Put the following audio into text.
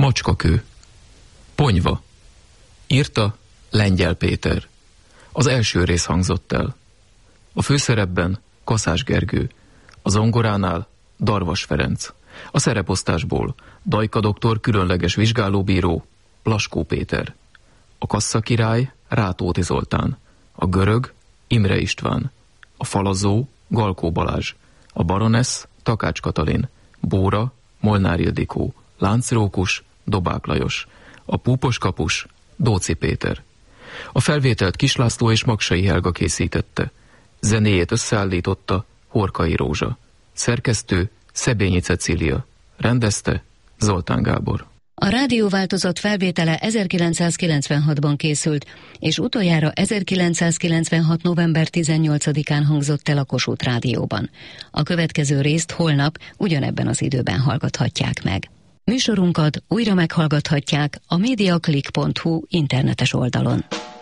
Macskakő. Ponyva. Írta Lengyel Péter. Az első rész hangzott el. A főszerepben Kaszás Gergő. A zongoránál Darvas Ferenc. A szereposztásból Dajka doktor különleges vizsgálóbíró Laskó Péter. A kasszakirály Rátóti Zoltán. A görög Imre István. A falazó Galkó Balázs. A baronesz Takács Katalin. Bóra Molnár Ildikó. Láncrókus Dobák Lajos. A púpos kapus Dóci Péter. A felvételt Kis László és Magsai Helga készítette. Zenéjét összeállította Horkai Rózsa. Szerkesztő Szebényi Cecília. Rendezte Zoltán Gábor. A rádióváltozat felvétele 1996-ban készült, és utoljára 1996. november 18-án hangzott el a Kossuth Rádióban. A következő részt holnap ugyanebben az időben hallgathatják meg. Műsorunkat újra meghallgathatják a mediaclick.hu internetes oldalon.